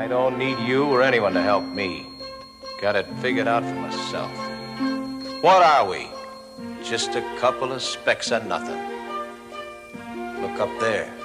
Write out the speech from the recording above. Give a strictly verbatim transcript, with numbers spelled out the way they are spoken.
I don't need you or anyone to help me. Got it figured out for myself. What are we? Just a couple of specks of nothing. Look up there.